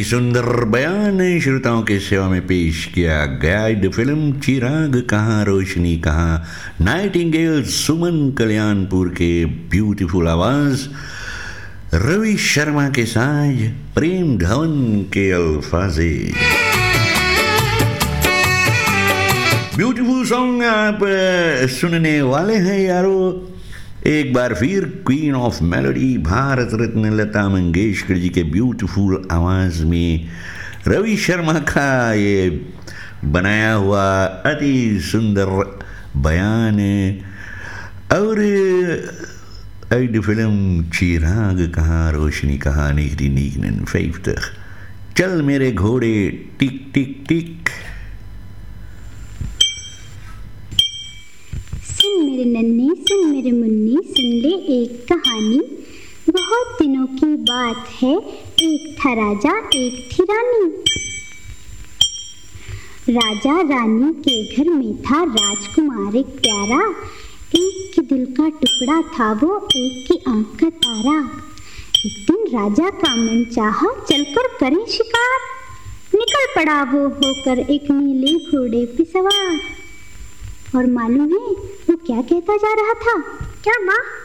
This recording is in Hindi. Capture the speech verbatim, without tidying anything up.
सुंदर बयान श्रोताओं के सेवा में पेश किया गया। फिल्म चिराग कहाँ रोशनी कहाँ, नाइटिंगेल सुमन कल्याणपुर के ब्यूटीफुल आवाज, रवि शर्मा के साथ प्रेम धवन के अल्फाजे। ब्यूटीफुल सॉन्ग आप सुनने वाले हैं यारो। एक बार फिर queen of melody Bharat Ratna Lata Mangeshkar ji के ब्यूटीफुल आवाज़ में रवि शर्मा का ये बनाया हुआ अति सुंदर बयान। और ऐड फिल्म चिराग कहाँ रोशनी कहाँ निगरी निगनन फैफ्तख, चल मेरे घोड़े टिक टिक टिक। सुन मेरे नन्हे सुन मेरे मुन्नी, सुन ले एक कहानी। बहुत दिनों की बात है, एक था राजा एक थी रानी। राजा रानी के घर में था राजकुमार एक प्यारा, एक के दिल का टुकड़ा था वो, एक की आंख का तारा। एक दिन राजा का मन चाहा चलकर करें शिकार, निकल पड़ा वो होकर एक नीले घोड़े पे सवार। और मालूम है वो क्या कहता जा रहा था? क्या माँ?